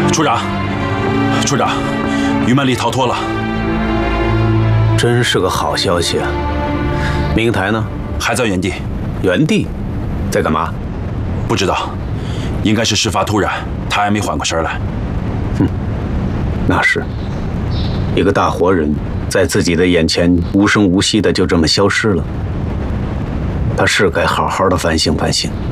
处长，处长，于曼丽逃脱了， 真是个好消息啊！明台呢？ 还在原地。 原地，在干嘛？ 不知道，应该是事发突然，他还没缓过神来。 那是一个大活人，在自己的眼前无声无息的就这么消失了。他是该好好的反省反省。